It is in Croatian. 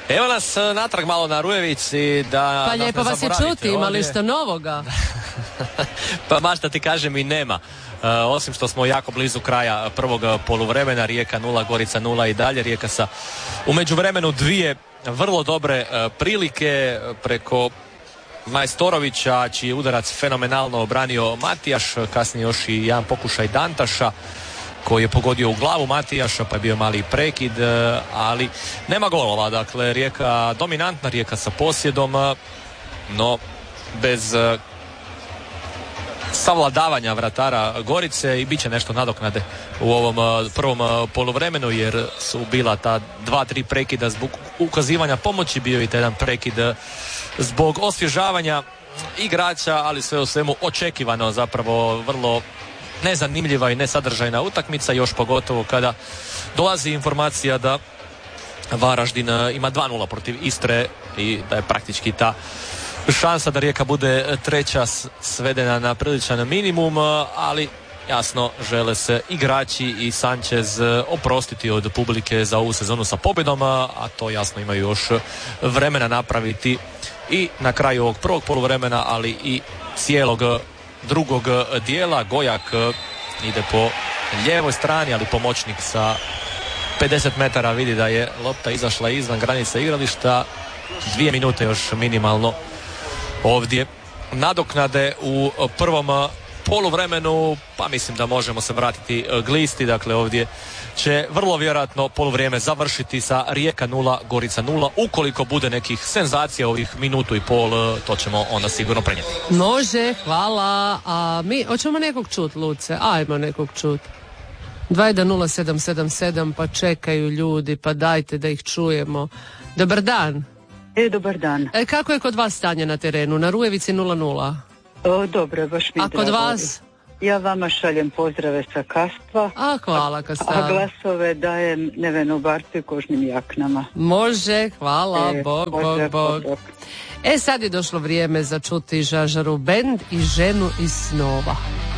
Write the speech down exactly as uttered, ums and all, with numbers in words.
Evo nas natrag malo na Rujevici da pa lijepo vas je čuti, imali ste novoga? Pa baš da ti kažem i nema. Uh, osim što smo jako blizu kraja prvog poluvremena, Rijeka nula, Gorica nula i dalje. Rijeka sa u međuvremenu dvije vrlo dobre uh, prilike preko Majstorovića, čiji je udarac fenomenalno obranio Matijaš, kasnije još i jedan pokušaj Dantaša koji je pogodio u glavu Matijaša, pa je bio mali prekid, ali nema golova. Dakle, Rijeka dominantna, Rijeka sa posjedom, no bez savladavanja vratara Gorice i bit će nešto nadoknade u ovom prvom poluvremenu, jer su bila ta dva, tri prekida zbog ukazivanja pomoći, bio i jedan prekid zbog osvježavanja igrača, ali sve u svemu očekivano, zapravo vrlo nezanimljiva i nesadržajna utakmica, još pogotovo kada dolazi informacija da Varaždin ima dva nula protiv Istre i da je praktički ta šansa da Rijeka bude treća svedena na priličan minimum, ali jasno žele se igrači i Sanchez oprostiti od publike za ovu sezonu sa pobjedom, a to jasno imaju još vremena napraviti i na kraju ovog prvog poluvremena, ali i cijelog drugog dijela. Gojak ide po lijevoj strani, ali pomoćnik sa pedeset metara vidi da je lopta izašla izvan granica igrališta. Dvije minute još minimalno ovdje nadoknade u prvom poluvremenu, pa mislim da možemo se vratiti glisti. Dakle, ovdje će vrlo vjerojatno poluvrijeme završiti sa Rijeka nula, Gorica nula. Ukoliko bude nekih senzacija ovih minutu i pol, to ćemo onda sigurno prenijeti. Može, hvala. A mi, hoćemo nekog čut, Luce? Ajmo nekog čut. dva jedan nula sedam sedam sedam, pa čekaju ljudi, pa dajte da ih čujemo. Dobar dan. E, dobar dan. E, kako je kod vas stanje na terenu? Na Rujevici nula nula. O, dobro, baš mi A kod vas? Ja vama šaljem pozdrave sa Kastva. A, hvala Kastva. A glasove dajem Nevenu Barcu i Kožnim jaknama. Može, hvala, e, bog, može, bog, bog, bog. E, sad je došlo vrijeme za čuti Žažaru bend i Ženu iz snova.